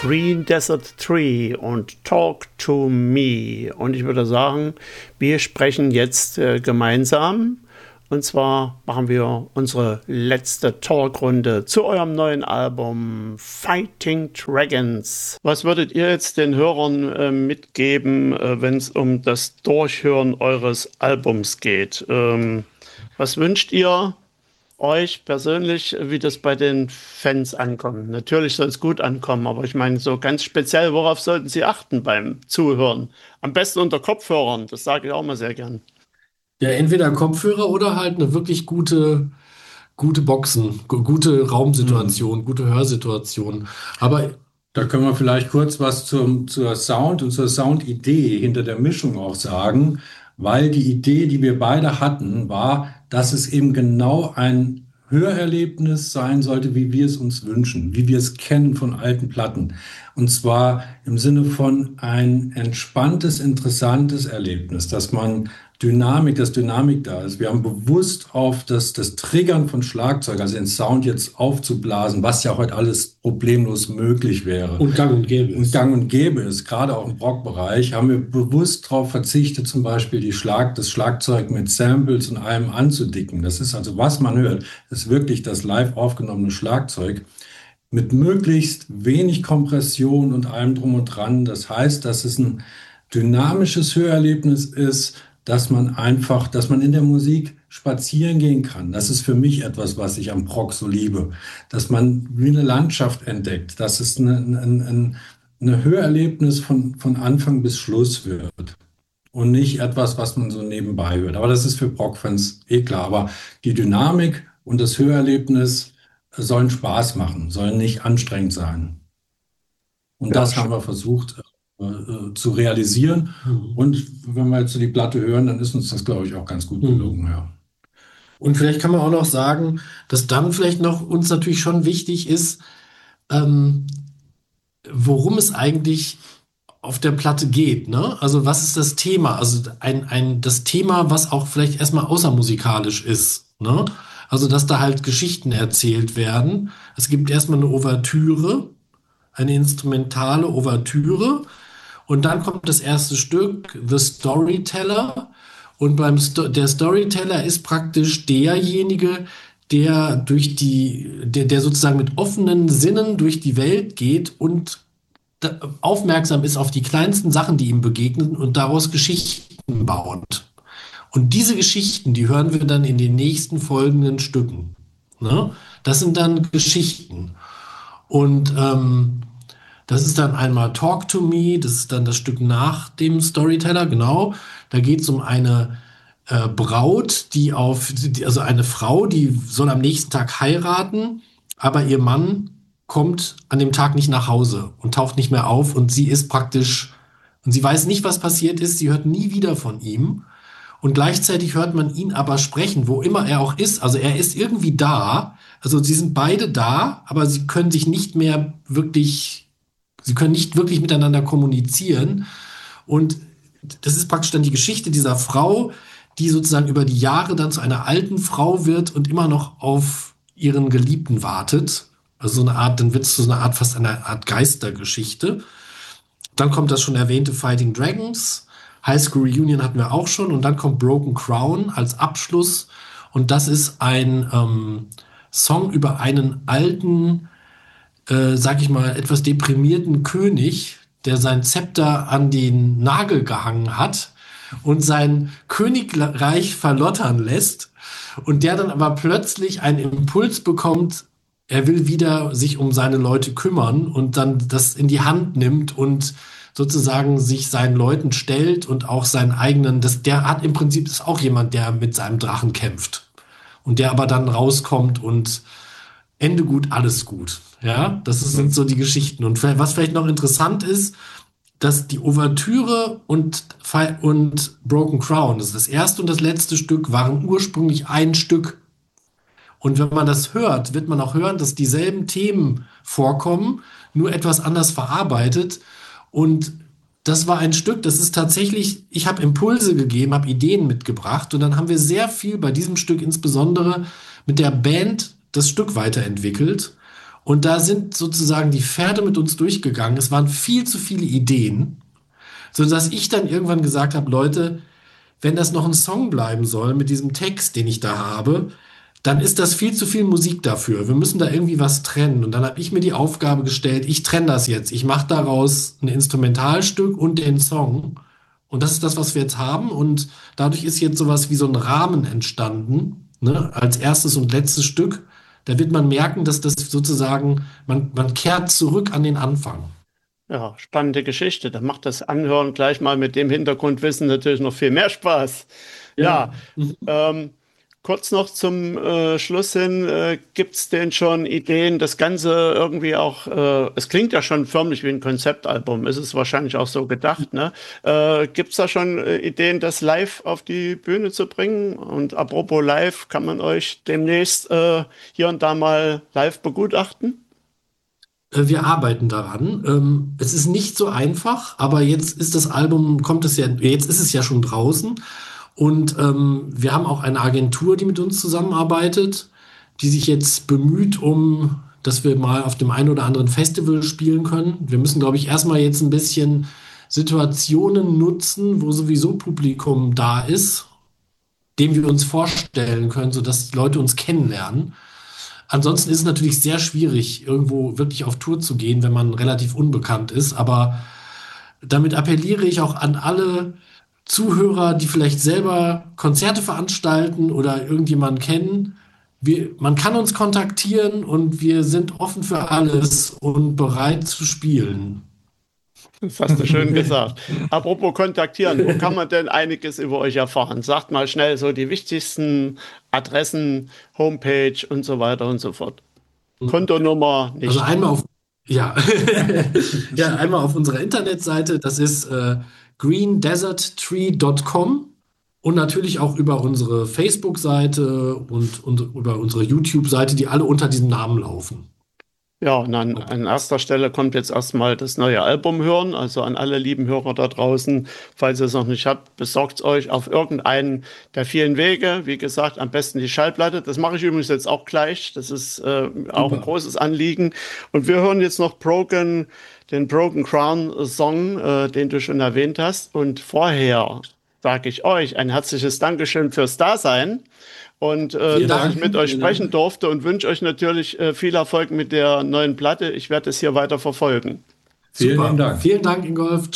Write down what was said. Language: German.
Green Desert Tree und Talk to Me. Und ich würde sagen, wir sprechen jetzt gemeinsam. Und zwar machen wir unsere letzte Talkrunde zu eurem neuen Album Fighting Dragons. Was würdet ihr jetzt den Hörern mitgeben, wenn es um das Durchhören eures Albums geht? Was wünscht ihr euch persönlich, wie das bei den Fans ankommt? Natürlich soll es gut ankommen, aber ich meine so ganz speziell, worauf sollten sie achten beim Zuhören? Am besten unter Kopfhörern, das sage ich auch mal sehr gern. Ja, entweder Kopfhörer oder halt eine wirklich gute Boxen, gute Raumsituation, gute Hörsituation. Aber Da können wir vielleicht kurz was zur Sound und zur Soundidee hinter der Mischung auch sagen, weil die Idee, die wir beide hatten, war, dass es eben genau ein Hörerlebnis sein sollte, wie wir es uns wünschen, wie wir es kennen von alten Platten. Und zwar im Sinne von ein entspanntes, interessantes Erlebnis, dass man dass Dynamik da ist. Wir haben bewusst auf das Triggern von Schlagzeug, also den Sound jetzt aufzublasen, was ja heute alles problemlos möglich wäre. und gang und gäbe Und es. gang und gäbe es, gerade auch im Rockbereich, haben wir bewusst darauf verzichtet, zum Beispiel das Schlagzeug mit Samples und allem anzudicken. Das ist also, was man hört, ist wirklich das live aufgenommene Schlagzeug mit möglichst wenig Kompression und allem drum und dran. Das heißt, dass es ein dynamisches Hörerlebnis ist, dass man in der Musik spazieren gehen kann. Das ist für mich etwas, was ich am Prog so liebe. Dass man wie eine Landschaft entdeckt, dass es ein Hörerlebnis von Anfang bis Schluss wird. Und nicht etwas, was man so nebenbei hört. Aber das ist für Prog-Fans klar. Aber die Dynamik und das Hörerlebnis sollen Spaß machen, sollen nicht anstrengend sein. Und Ja, das haben wir versucht zu realisieren. Und wenn wir jetzt so die Platte hören, dann ist uns das, glaube ich, auch ganz gut gelungen. Ja. Und vielleicht kann man auch noch sagen, dass dann vielleicht noch uns natürlich schon wichtig ist, ähm, worum es eigentlich auf der Platte geht, ne? Also was ist das Thema? Also das Thema, was auch vielleicht erstmal außermusikalisch ist, ne? Also dass da halt Geschichten erzählt werden. Es gibt erstmal eine Ouvertüre, eine instrumentale Ouvertüre. Und dann kommt das erste Stück, The Storyteller. Und der Storyteller ist praktisch derjenige, der sozusagen mit offenen Sinnen durch die Welt geht und aufmerksam ist auf die kleinsten Sachen, die ihm begegnen und daraus Geschichten baut. Und diese Geschichten, die hören wir dann in den nächsten folgenden Stücken. Ne? Das sind dann Geschichten. Und das ist dann einmal Talk to Me, das ist dann das Stück nach dem Storyteller, genau. Da geht es um eine Braut, also eine Frau, die soll am nächsten Tag heiraten, aber ihr Mann kommt an dem Tag nicht nach Hause und taucht nicht mehr auf und sie weiß nicht, was passiert ist, sie hört nie wieder von ihm und gleichzeitig hört man ihn aber sprechen, wo immer er auch ist, also er ist irgendwie da, also sie sind beide da, aber sie können nicht wirklich miteinander kommunizieren und das ist praktisch dann die Geschichte dieser Frau, die sozusagen über die Jahre dann zu einer alten Frau wird und immer noch auf ihren Geliebten wartet. Also dann wird es so fast eine Art Geistergeschichte. Dann kommt das schon erwähnte Fighting Dragons. High School Reunion hatten wir auch schon. Und dann kommt Broken Crown als Abschluss. Und das ist ein Song über einen alten, sag ich mal, etwas deprimierten König, der sein Zepter an den Nagel gehangen hat und sein Königreich verlottern lässt und der dann aber plötzlich einen Impuls bekommt, er will wieder sich um seine Leute kümmern und dann das in die Hand nimmt und sozusagen sich seinen Leuten stellt und auch seinen eigenen, der hat im Prinzip ist auch jemand, der mit seinem Drachen kämpft und der aber dann rauskommt und Ende gut, alles gut. Ja, sind so die Geschichten. Und was vielleicht noch interessant ist, dass die Ouvertüre und Broken Crown, das ist das erste und das letzte Stück, waren ursprünglich ein Stück. Und wenn man das hört, wird man auch hören, dass dieselben Themen vorkommen, nur etwas anders verarbeitet. Und das war ein Stück, das ist tatsächlich, ich habe Impulse gegeben, habe Ideen mitgebracht und dann haben wir sehr viel bei diesem Stück insbesondere mit der Band das Stück weiterentwickelt. Und da sind sozusagen die Pferde mit uns durchgegangen. Es waren viel zu viele Ideen, sodass ich dann irgendwann gesagt habe, Leute, wenn das noch ein Song bleiben soll mit diesem Text, den ich da habe, dann ist das viel zu viel Musik dafür. Wir müssen da irgendwie was trennen. Und dann habe ich mir die Aufgabe gestellt, ich trenne das jetzt. Ich mache daraus ein Instrumentalstück und den Song. Und das ist das, was wir jetzt haben. Und dadurch ist jetzt sowas wie so ein Rahmen entstanden, ne, als erstes und letztes Stück. Da wird man merken, dass das sozusagen, man kehrt zurück an den Anfang. Ja, spannende Geschichte. Da macht das Anhören gleich mal mit dem Hintergrundwissen natürlich noch viel mehr Spaß. Ja, kurz noch zum Schluss hin, gibt es denn schon Ideen, das Ganze irgendwie auch, es klingt ja schon förmlich wie ein Konzeptalbum, ist es wahrscheinlich auch so gedacht, ne? Gibt es da schon Ideen, das live auf die Bühne zu bringen? Und apropos live, kann man euch demnächst hier und da mal live begutachten? Wir arbeiten daran. Es ist nicht so einfach, aber jetzt ist das Album, jetzt ist es ja schon draußen. Und wir haben auch eine Agentur, die mit uns zusammenarbeitet, die sich jetzt bemüht, dass wir mal auf dem einen oder anderen Festival spielen können. Wir müssen, glaube ich, erstmal jetzt ein bisschen Situationen nutzen, wo sowieso Publikum da ist, dem wir uns vorstellen können, sodass Leute uns kennenlernen. Ansonsten ist es natürlich sehr schwierig, irgendwo wirklich auf Tour zu gehen, wenn man relativ unbekannt ist. Aber damit appelliere ich auch an alle Zuhörer, die vielleicht selber Konzerte veranstalten oder irgendjemanden kennen. Man kann uns kontaktieren und wir sind offen für alles und bereit zu spielen. Das hast du schön gesagt. Apropos kontaktieren, wo kann man denn einiges über euch erfahren? Sagt mal schnell so die wichtigsten Adressen, Homepage und so weiter und so fort. Kontonummer nicht. Also ja, ja, einmal auf unserer Internetseite, das ist greendeserttree.com und natürlich auch über unsere Facebook-Seite und über unsere YouTube-Seite, die alle unter diesem Namen laufen. Ja, und an erster Stelle kommt jetzt erstmal das neue Album hören. Also an alle lieben Hörer da draußen, falls ihr es noch nicht habt, besorgt es euch auf irgendeinen der vielen Wege. Wie gesagt, am besten die Schallplatte. Das mache ich übrigens jetzt auch gleich. Das ist auch ein großes Anliegen. Und wir hören jetzt noch den Broken Crown Song, den du schon erwähnt hast. Und vorher sage ich euch ein herzliches Dankeschön fürs Dasein. Und dass ich mit euch sprechen durfte und wünsche euch natürlich viel Erfolg mit der neuen Platte. Ich werde es hier weiter verfolgen. Super. Vielen Dank, Ingolf.